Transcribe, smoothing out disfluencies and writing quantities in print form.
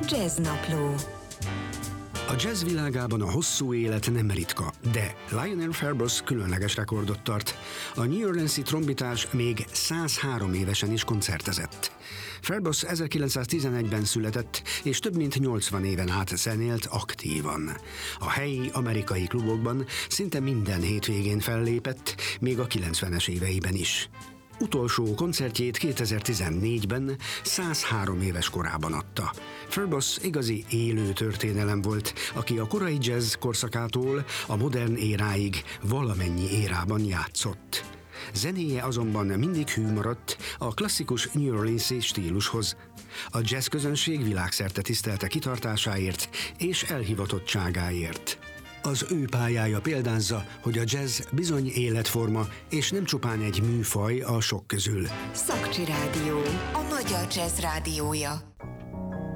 Jazznapló. A jazz világában a hosszú élet nem ritka, de Lionel Fairbanks különleges rekordot tart. A New Orleans-i trombitás még 103 évesen is koncertezett. Fairbanks 1911-ben született, és több mint 80 éven át zenélt aktívan. A helyi amerikai klubokban szinte minden hétvégén fellépett, még a 90-es éveiben is. Utolsó koncertjét 2014-ben 103 éves korában adta. Fairbanks igazi élő történelem volt, aki a korai jazz korszakától a modern éráig valamennyi érában játszott. Zenéje azonban mindig hű maradt a klasszikus New Orleans-i stílushoz. A jazz közönség világszerte tisztelte kitartásáért és elhivatottságáért. Az ő pályája példázza, hogy a jazz bizony életforma, és nem csupán egy műfaj a sok közül. Szakcsi Rádió, a magyar jazz rádiója.